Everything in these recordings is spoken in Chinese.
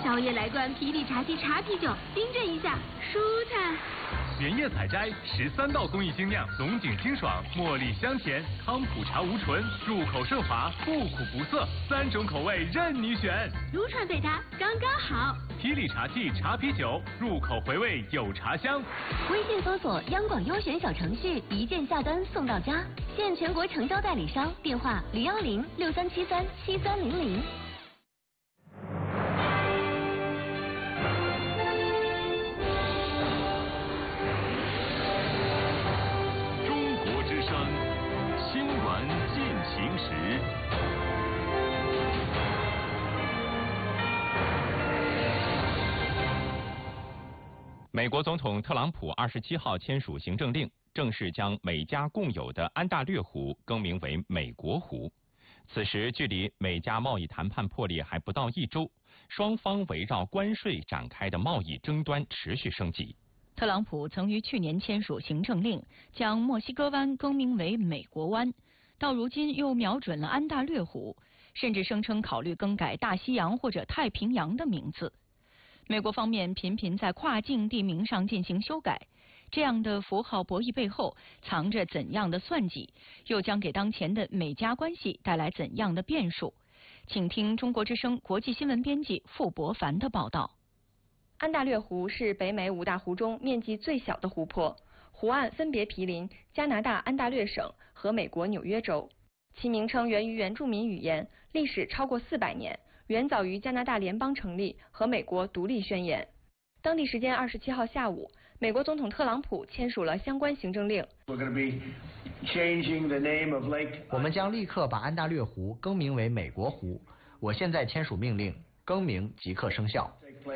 宵夜来罐皮里茶记茶啤酒，冰镇一下，舒坦。 原叶采摘13道工艺精酿，龙井清爽，茉莉香甜，康普茶无醇，入口顺滑，不苦不涩，3种口味任你选。 如串配它，刚刚好。 皮里茶记茶啤酒，入口回味有茶香。 微信搜索央广优选小程序，一键下单送到家。现全国成交代理商，电话01063737300。 美国总统特朗普27号签署行政令，正式将美加共有的安大略湖更名为美国湖。此时距离美加贸易谈判破裂还不到1周，双方围绕关税展开的贸易争端持续升级。 特朗普曾于去年签署行政令，将墨西哥湾更名为美国湾，到如今又瞄准了安大略湖，甚至声称考虑更改大西洋或者太平洋的名字。美国方面频频在跨境地名上进行修改，这样的符号博弈背后藏着怎样的算计，又将给当前的美加关系带来怎样的变数？请听中国之声国际新闻编辑傅博凡的报道。 安大略湖是北美5大湖中面积最小的湖泊，湖岸分别毗邻加拿大安大略省和美国纽约州。其名称源于原住民语言，历史超过400年。远早于加拿大联邦成立和美国独立宣言。当地时间27号下午，美国总统特朗普签署了相关行政令。 我们将立刻把安大略湖更名为美国湖。我现在签署命令，更名即刻生效。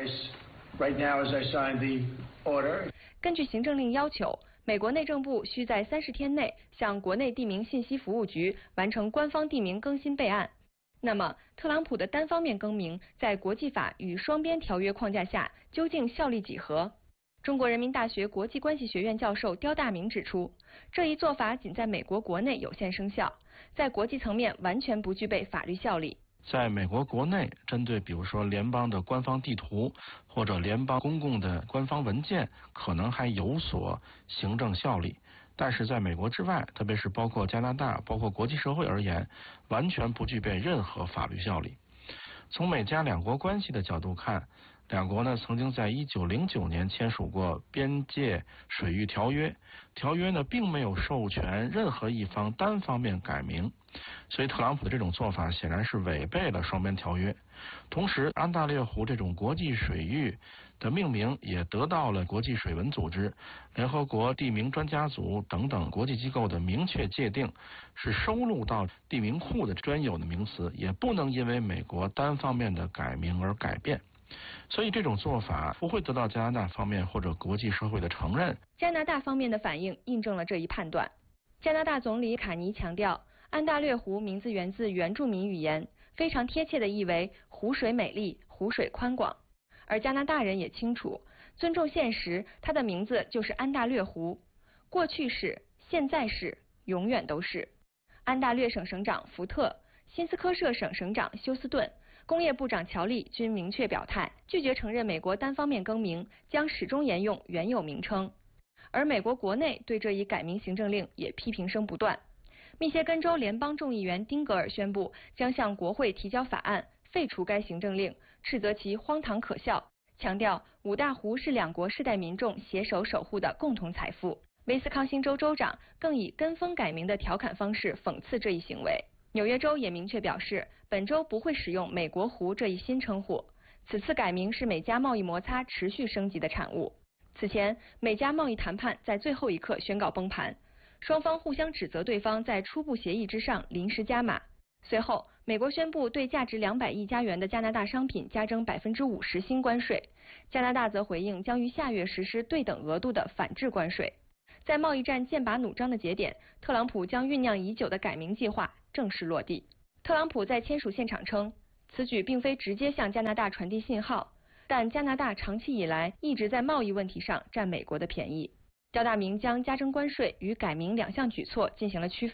根据行政令要求，美国内政部需在30天内向国内地名信息服务局完成官方地名更新备案。那么，特朗普的单方面更名在国际法与双边条约框架下究竟效力几何？中国人民大学国际关系学院教授刁大明指出，这一做法仅在美国国内有限生效，在国际层面完全不具备法律效力。 在美国国内，针对比如说联邦的官方地图或者联邦公共的官方文件，可能还有所行政效力。但是在美国之外，特别是包括加拿大、包括国际社会而言，完全不具备任何法律效力。从美加两国关系的角度看，两国呢曾经在1909年签署过边界水域条约，条约呢并没有授权任何一方单方面改名，所以特朗普的这种做法显然是违背了双边条约。同时，安大略湖这种国际水域的命名也得到了国际水文组织、联合国地名专家组等等国际机构的明确界定，是收录到地名库的专有的名词，也不能因为美国单方面的改名而改变。所以这种做法不会得到加拿大方面或者国际社会的承认。 加拿大方面的反应印证了这一判断。加拿大总理卡尼强调，安大略湖名字源自原住民语言，非常贴切地译为湖水美丽，湖水宽广。而加拿大人也清楚，尊重现实，它的名字就是安大略湖，过去是，现在是，永远都是。安大略省省长福特、新斯科舍省省长休斯顿、工业部长乔利均明确表态，拒绝承认美国单方面更名，将始终沿用原有名称。而美国国内对这一改名行政令也批评声不断。密歇根州联邦众议员丁格尔宣布将向国会提交法案，废除该行政令，斥责其荒唐可笑，强调五大湖是两国世代民众携手守护的共同财富。威斯康星州州长更以跟风改名的调侃方式讽刺这一行为。纽约州也明确表示，本周不会使用美国湖这一新称呼。此次改名是美加贸易摩擦持续升级的产物。此前，美加贸易谈判在最后一刻宣告崩盘，双方互相指责对方在初步协议之上临时加码。随后，美国宣布对价值200亿加元的加拿大商品加征50%新关税，加拿大则回应将于下月实施对等额度的反制关税。在贸易战剑拔弩张的节点，特朗普将酝酿已久的改名计划正式落地。特朗普在签署现场称，此举并非直接向加拿大传递信号，但加拿大长期以来一直在贸易问题上占美国的便宜。刁大明将加征关税与改名两项举措进行了区分。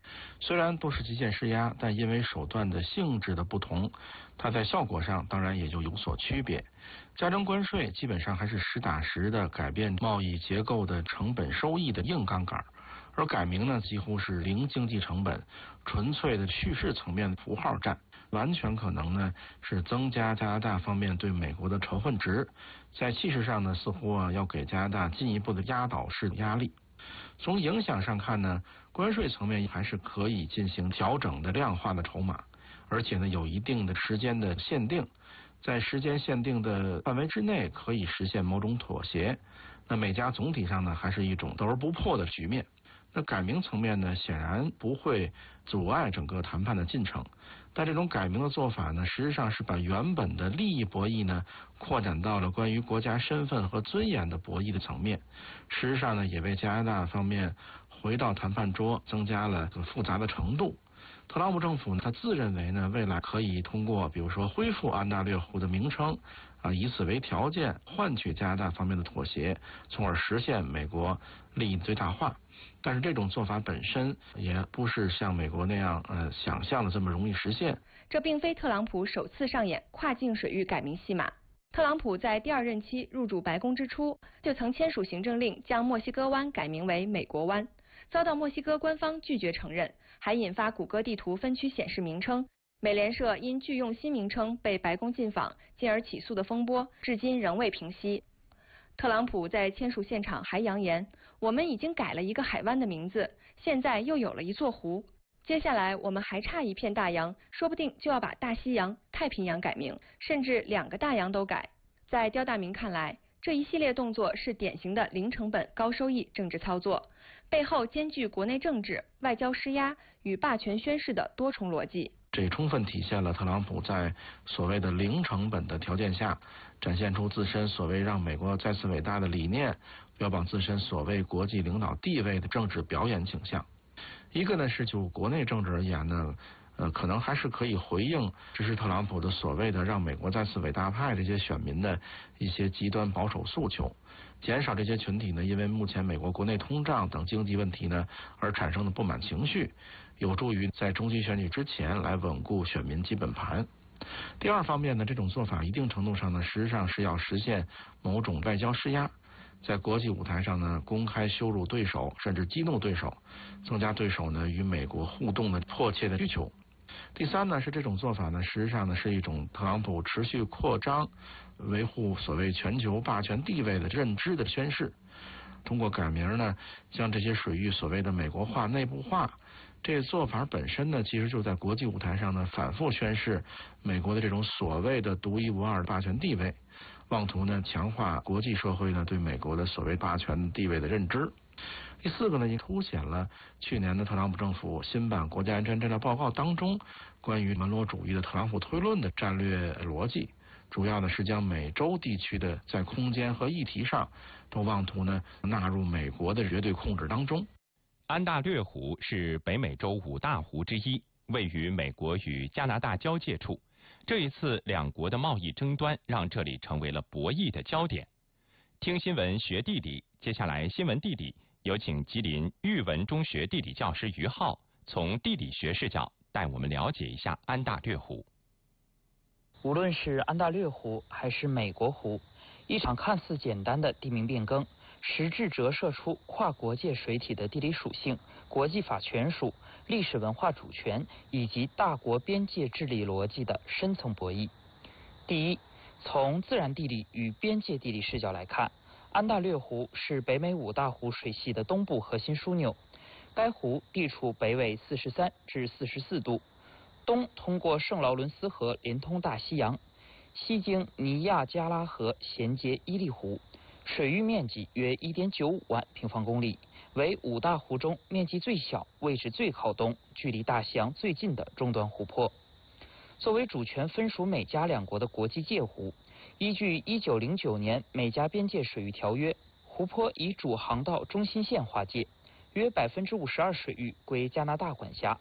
虽然都是极限施压，但因为手段的性质的不同，它在效果上当然也就有所区别。加征关税基本上还是实打实的改变贸易结构的成本收益的硬杠杆，而改名呢几乎是零经济成本，纯粹的叙事层面的符号战，完全可能呢是增加加拿大方面对美国的仇恨值，在气势上呢似乎要给加拿大进一步的压倒式的压力。从影响上看呢，关税层面还是可以进行调整的量化的筹码，而且呢有一定的时间的限定，在时间限定的范围之内可以实现某种妥协。那美加总体上呢还是一种斗而不破的局面。那改名层面呢显然不会阻碍整个谈判的进程，但这种改名的做法呢实际上是把原本的利益博弈呢扩展到了关于国家身份和尊严的博弈的层面，事实上呢也为加拿大方面回到谈判桌增加了复杂的程度。特朗普政府呢他自认为呢未来可以通过比如说恢复安大略湖的名称以此为条件换取加拿大方面的妥协，从而实现美国利益最大化。但是这种做法本身也不是像美国那样想象的这么容易实现。 这并非特朗普首次上演跨境水域改名戏码。特朗普在第2任期入主白宫之初，就曾签署行政令将墨西哥湾改名为美国湾，遭到墨西哥官方拒绝承认，还引发谷歌地图分区显示名称。美联社因拒用新名称被白宫禁访，进而起诉的风波，至今仍未平息。特朗普在签署现场还扬言，我们已经改了一个海湾的名字，现在又有了一座湖，接下来我们还差一片大洋，说不定就要把大西洋、太平洋改名，甚至2个大洋都改。在刁大明看来，这一系列动作是典型的零成本高收益政治操作，背后兼具国内政治、外交施压与霸权宣示的多重逻辑。 这充分体现了特朗普在所谓的零成本的条件下，展现出自身所谓让美国再次伟大的理念，标榜自身所谓国际领导地位的政治表演倾向。一个呢是就国内政治而言呢，可能还是可以回应支持特朗普的所谓的让美国再次伟大派这些选民的一些极端保守诉求，减少这些群体呢因为目前美国国内通胀等经济问题呢而产生的不满情绪，有助于在中期选举之前来稳固选民基本盘。第二方面呢，这种做法一定程度上呢实际上是要实现某种外交施压，在国际舞台上呢公开羞辱对手，甚至激怒对手，增加对手呢与美国互动的迫切的需求。第三呢是这种做法呢实际上呢是一种特朗普持续扩张维护所谓全球霸权地位的认知的宣示，通过改名呢将这些水域所谓的美国化内部化，这做法本身呢其实就在国际舞台上呢反复宣示美国的这种所谓的独一无二的霸权地位，妄图呢强化国际社会呢对美国的所谓霸权地位的认知。第四个呢，也凸显了去年的特朗普政府新版国家安全战略报告当中关于门罗主义的特朗普推论的战略逻辑，主要呢是将美洲地区的在空间和议题上都妄图呢纳入美国的绝对控制当中。 安大略湖是北美洲5大湖之一，位于美国与加拿大交界处。这一次两国的贸易争端让这里成为了博弈的焦点。听新闻学地理，接下来新闻地理有请吉林育文中学地理教师于浩从地理学视角带我们了解一下安大略湖。 无论是安大略湖还是美国湖，一场看似简单的地名变更，实质折射出跨国界水体的地理属性、国际法权属、历史文化主权以及大国边界治理逻辑的深层博弈。第一，从自然地理与边界地理视角来看，安大略湖是北美5大湖水系的东部核心枢纽。该湖地处北纬43至44度，东通过圣劳伦斯河连通大西洋，西经尼亚加拉河衔接伊利湖，水域面积约 1.95 万平方公里，为5大湖中面积最小、位置最靠东、距离大西洋最近的终端湖泊。作为主权分属美加两国的国际界湖，依据1909年美加边界水域条约，湖泊以主航道中心线划界，约 52% 水域归加拿大管辖，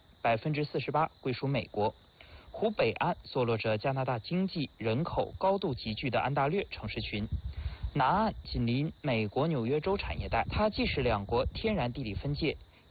48% 归属美国。湖北岸坐落着加拿大经济、人口高度集聚的安大略城市群，南岸紧邻美国纽约州产业带。它既是两国天然地理分界，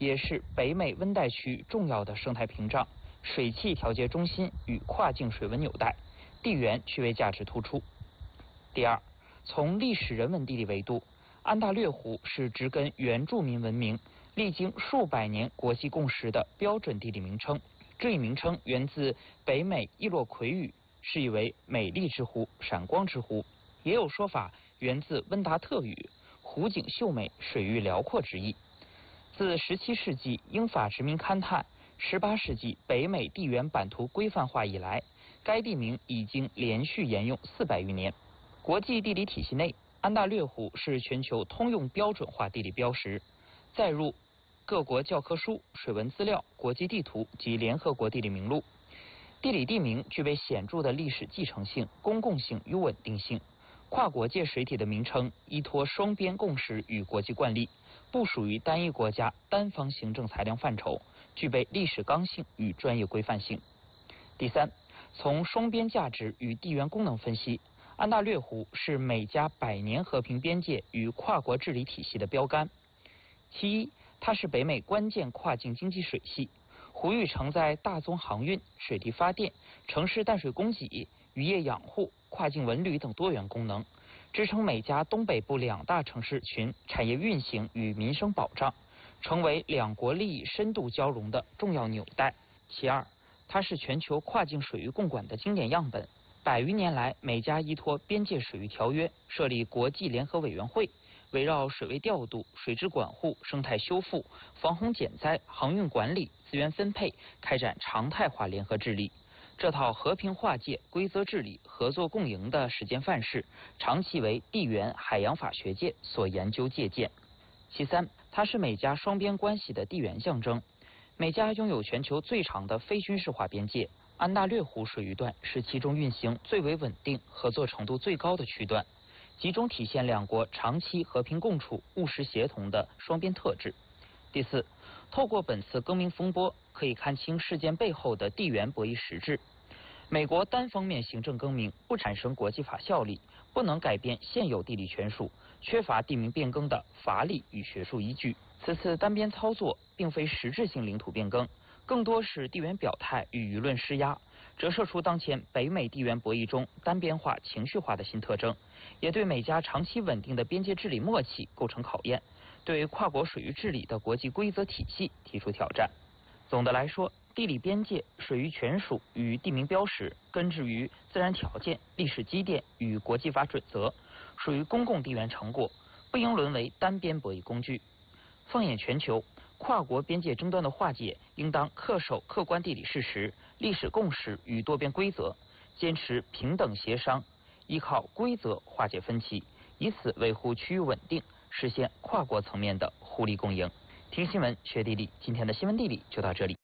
也是北美温带区重要的生态屏障、水汽调节中心与跨境水文纽带，地缘区位价值突出。第二，从历史人文地理维度，安大略湖是植根原住民文明、历经数百年国际共识的标准地理名称。这一名称源自北美伊洛魁语，释义为美丽之湖、闪光之湖，也有说法源自温达特语，湖景秀美、水域辽阔之意。自17世纪英法殖民勘探，18世纪北美地缘版图规范化以来，该地名已经连续沿用400余年。国际地理体系内，安大略湖是全球通用标准化地理标识，载入各国教科书、水文资料、国际地图及联合国地理名录。地理地名具备显著的历史继承性、公共性与稳定性。跨国界水体的名称依托双边共识与国际惯例，不属于单一国家单方行政裁量范畴，具备历史刚性与专业规范性。第三，从双边价值与地缘功能分析，安大略湖是美加100年和平边界与跨国治理体系的标杆。其一，它是北美关键跨境经济水系，湖域承载大宗航运、水利发电、城市淡水供给、渔业养护、跨境文旅等多元功能，支撑美加东北部2大城市群产业运行与民生保障，成为两国利益深度交融的重要纽带。其二，它是全球跨境水域共管的经典样本。100余年来，美加依托边界水域条约，设立国际联合委员会，围绕水位调度、水质管护、生态修复、防洪减灾、航运管理、资源分配，开展常态化联合治理。这套和平划界、规则治理、合作共赢的实践范式，长期为地缘海洋法学界所研究借鉴。其三，它是美加双边关系的地缘象征。美加拥有全球最长的非军事化边界，安大略湖水域段是其中运行最为稳定、合作程度最高的区段，集中体现两国长期和平共处、务实协同的双边特质。第四，透过本次更名风波，可以看清事件背后的地缘博弈实质。美国单方面行政更名不产生国际法效力，不能改变现有地理权属，缺乏地名变更的法理与学术依据。此次单边操作并非实质性领土变更，更多是地缘表态与舆论施压，折射出当前北美地缘博弈中单边化、情绪化的新特征，也对美加长期稳定的边界治理默契构成考验，对跨国水域治理的国际规则体系提出挑战。总的来说，地理边界、水域权属与地名标识根植于自然条件、历史积淀与国际法准则，属于公共地缘成果，不应沦为单边博弈工具。放眼全球，跨国边界争端的化解应当恪守客观地理事实、历史共识与多边规则，坚持平等协商，依靠规则化解分歧，以此维护区域稳定，实现跨国层面的互利共赢。听新闻学地理，今天的新闻地理就到这里。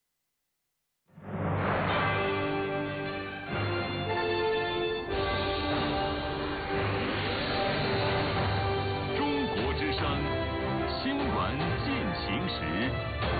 中国之声，新闻进行时。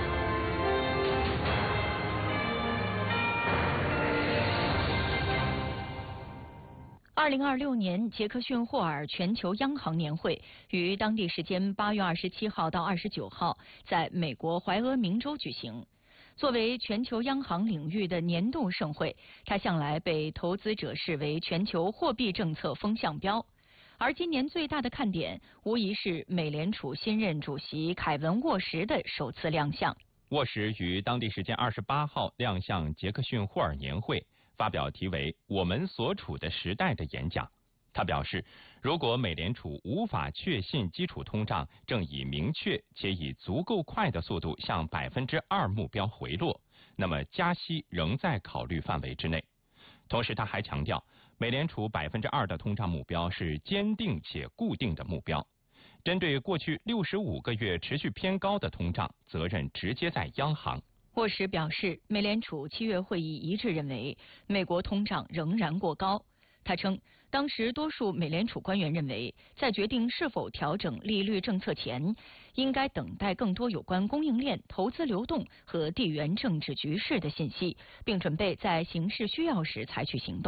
2026年杰克逊霍尔全球央行年会于当地时间8月27号到29号在美国怀俄明州举行。作为全球央行领域的年度盛会，它向来被投资者视为全球货币政策风向标。而今年最大的看点，无疑是美联储新任主席凯文沃什的首次亮相。 沃什于当地时间28号亮相杰克逊霍尔年会，发表题为《我们所处的时代》的演讲。他表示，如果美联储无法确信基础通胀正以明确且以足够快的速度向2%目标回落，那么加息仍在考虑范围之内。同时，他还强调，美联储2%的通胀目标是坚定且固定的目标。针对过去65个月持续偏高的通胀，责任直接在央行。 沃什表示，美联储7月会议一致认为，美国通胀仍然过高。他称，当时多数美联储官员认为，在决定是否调整利率政策前，应该等待更多有关供应链、投资流动和地缘政治局势的信息，并准备在形势需要时采取行动。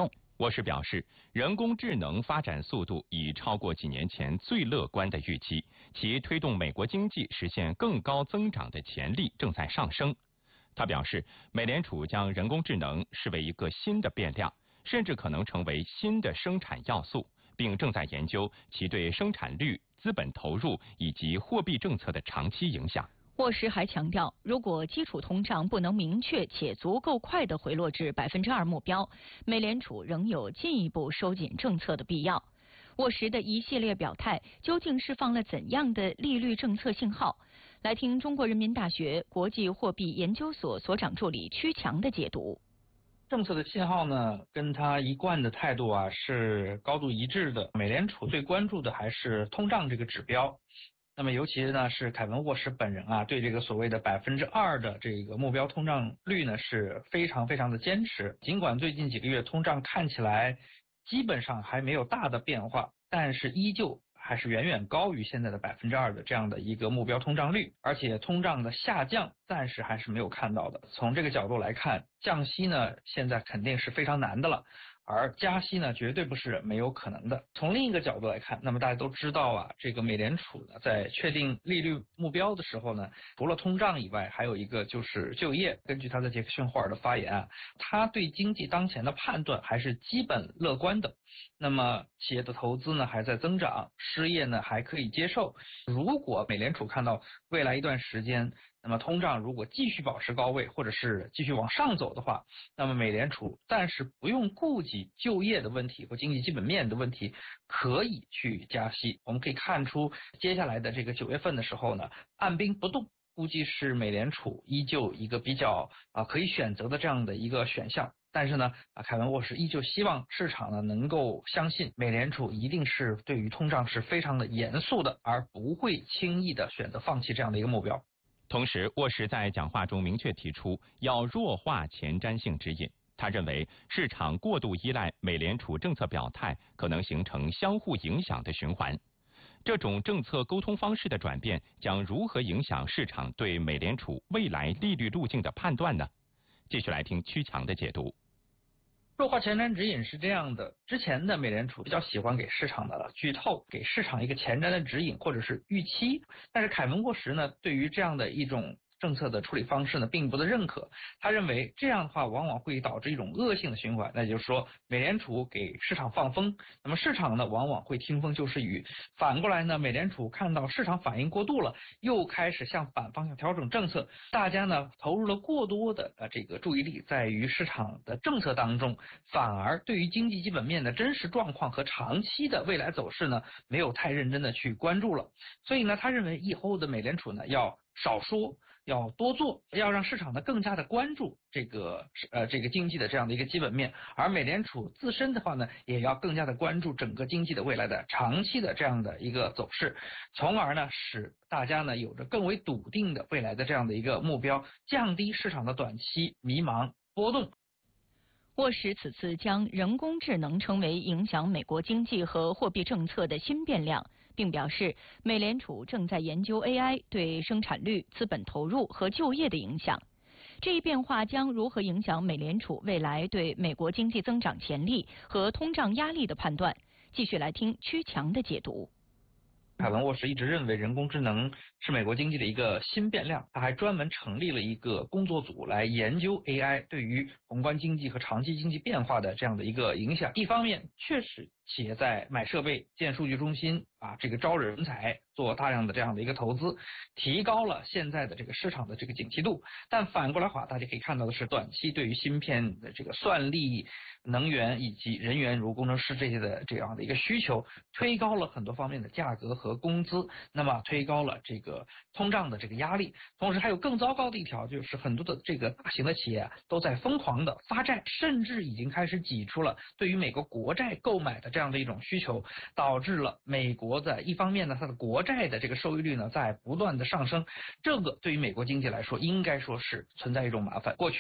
沃什表示，人工智能发展速度已超过几年前最乐观的预期，其推动美国经济实现更高增长的潜力正在上升。他表示，美联储将人工智能视为一个新的变量，甚至可能成为新的生产要素，并正在研究其对生产率、资本投入以及货币政策的长期影响。 沃什还强调，如果基础通胀不能明确且足够快地回落至2%目标，美联储仍有进一步收紧政策的必要。沃什的一系列表态究竟释放了怎样的利率政策信号？来听中国人民大学国际货币研究所所长助理曲强的解读。 政策的信号呢，跟他一贯的态度是高度一致的。美联储最关注的还是通胀这个指标。那么尤其呢是凯文沃什本人对这个所谓的2%的这个目标通胀率呢是非常的坚持。尽管最近几个月通胀看起来基本上还没有大的变化，但是依旧还是远远高于现在的2%的这样的一个目标通胀率，而且通胀的下降暂时还是没有看到的。从这个角度来看，降息呢现在肯定是非常难的了。而加息呢，绝对不是没有可能的。从另一个角度来看，那么大家都知道这个美联储呢，在确定利率目标的时候呢，除了通胀以外，还有一个就是就业。根据他的杰克逊霍尔的发言他对经济当前的判断还是基本乐观的。那么企业的投资呢还在增长，失业呢还可以接受。如果美联储看到未来一段时间，那么通胀如果继续保持高位，或者是继续往上走的话，那么美联储暂时不用顾及就业的问题和经济基本面的问题，可以去加息。我们可以看出，接下来的这个9月份的时候呢，按兵不动，估计是美联储依旧一个比较可以选择的这样的一个选项。但是呢，凯文沃什依旧希望市场呢能够相信美联储一定是对于通胀是非常的严肃的，而不会轻易的选择放弃这样的一个目标。 同时，沃什在讲话中明确提出要弱化前瞻性指引。他认为，市场过度依赖美联储政策表态，可能形成相互影响的循环。这种政策沟通方式的转变，将如何影响市场对美联储未来利率路径的判断呢？继续来听曲强的解读。 弱化前瞻指引是这样的，之前的美联储比较喜欢给市场的剧透，给市场一个前瞻的指引或者是预期，但是凯文沃什呢，对于这样的一种政策的处理方式呢，并不的认可。他认为这样的话往往会导致一种恶性的循环，那就是说美联储给市场放风，那么市场呢往往会听风就是雨。反过来呢，美联储看到市场反应过度了，又开始向反方向调整政策，大家呢投入了过多的这个注意力在于市场的政策当中，反而对于经济基本面的真实状况和长期的未来走势呢，没有太认真的去关注了。所以呢，他认为以后的美联储呢要少说，要多做，要让市场呢更加的关注这个经济的这样的一个基本面，而美联储自身的话呢，也要更加的关注整个经济的未来的长期的这样的一个走势，从而呢使大家呢有着更为笃定的未来的这样的一个目标，降低市场的短期迷茫波动。 沃什此次将人工智能称为影响美国经济和货币政策的新变量，并表示美联储正在研究 AI 对生产率、资本投入和就业的影响。这一变化将如何影响美联储未来对美国经济增长潜力和通胀压力的判断？继续来听曲强的解读。 凯文沃什一直认为人工智能是美国经济的一个新变量，他还专门成立了一个工作组来研究 AI 对于宏观经济和长期经济变化的这样的一个影响。一方面，确实企业在买设备、建数据中心这个招人才，做大量的这样的一个投资，提高了现在的这个市场的这个景气度。但反过来大家可以看到的是，短期对于芯片的这个算力、能源以及人员如工程师这些的这样的一个需求，推高了很多方面的价格和工资，那么推高了这个通胀的这个压力。同时还有更糟糕的一条，就是很多的这个大型的企业都在疯狂的发债，甚至已经开始挤出了对于美国国债购买的这样的一种需求，导致了美国的一方面呢，它的国债的这个收益率呢在不断的上升。这个对于美国经济来说，应该说是存在一种麻烦。过去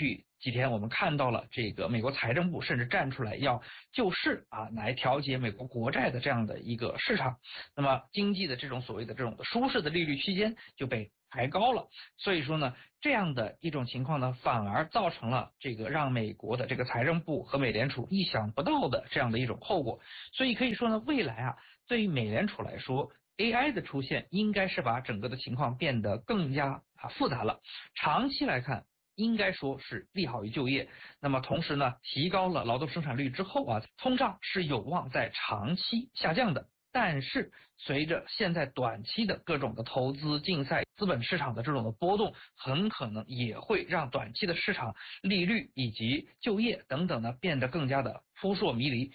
几天我们看到了这个美国财政部甚至站出来要救市来调节美国国债的这样的一个市场，那么经济的这种所谓的这种舒适的利率区间就被抬高了。所以说呢，这样的一种情况呢，反而造成了这个让美国的这个财政部和美联储意想不到的这样的一种后果。所以可以说呢，未来对于美联储来说，AI 的出现应该是把整个的情况变得更加复杂了。长期来看，应该说是利好于就业。那么同时呢，提高了劳动生产率之后通胀是有望在长期下降的。但是随着现在短期的各种的投资竞赛、资本市场的这种的波动，很可能也会让短期的市场利率以及就业等等呢变得更加的扑朔迷离。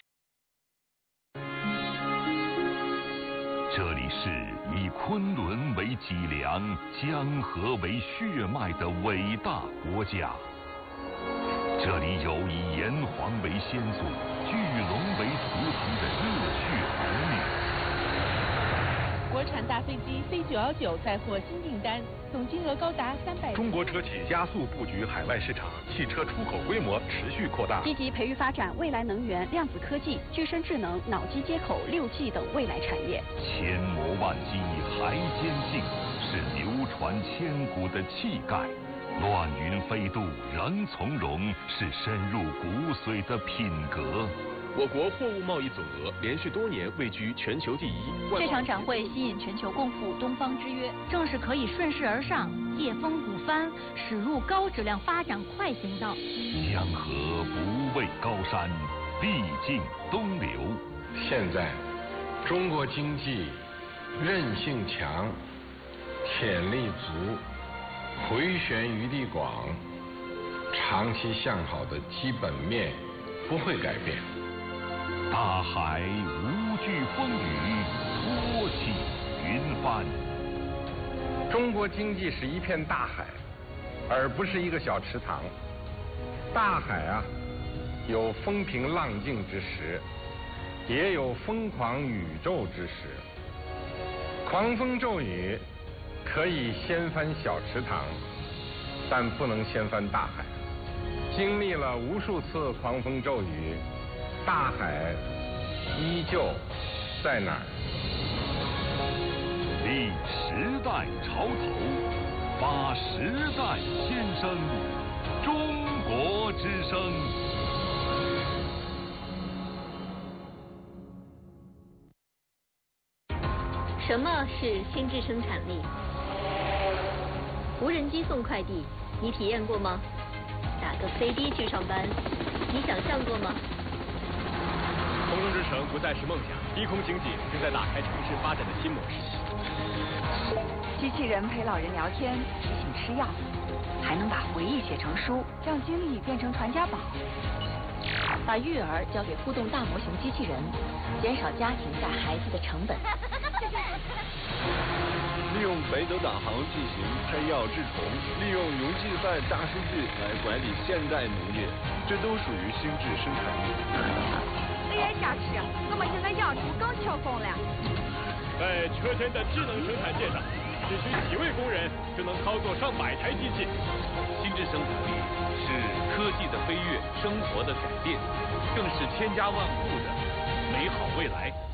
这里是以昆仑为脊梁、江河为血脉的伟大国家。这里有以炎黄为先祖、巨龙为图腾的热血儿女。 国产大飞机C919载获新订单，总金额高达300。 中国车企加速布局海外市场，汽车出口规模持续扩大。 积极培育发展未来能源、量子科技、具身智能、脑机接口、6G 等未来产业。 千磨万击还坚劲，是流传千古的气概。乱云飞渡仍从容，是深入骨髓的品格。 我国货物贸易总额连续多年位居全球第一。 这场展会吸引全球共赴东方之约，正是可以顺势而上、借风鼓帆，驶入高质量发展快行道。 江河不畏高山，必尽东流。 现在，中国经济韧性强，潜力足，回旋余地广，长期向好的基本面不会改变。 大海无惧风雨，托起云帆。 中国经济是一片大海，而不是一个小池塘。大海有风平浪静之时，也有疯狂宇宙之时。狂风骤雨可以掀翻小池塘，但不能掀翻大海。经历了无数次狂风骤雨，大海依旧在哪儿？ 立时代潮头，发时代先声，中国之声。 什么是心智生产力？无人机送快递，你体验过吗？打个飞的去上班，你想象过吗？ 空中之城不再是梦想，低空经济正在打开城市发展的新模式。 机器人陪老人聊天，提醒吃药，还能把回忆写成书，让经历变成传家宝。 把育儿交给互动大模型机器人，减少家庭带孩子的成本。 利用北斗导航进行喷药治虫，利用云计算大数据来管理现代农业，这都属于心智生产力。 AI 加持，我们现在养猪更轻松了。 在车间的智能生产线上，只需几位工人就能操作上百台机器。 心智生产力是科技的飞跃，生活的改变，更是千家万户的美好未来。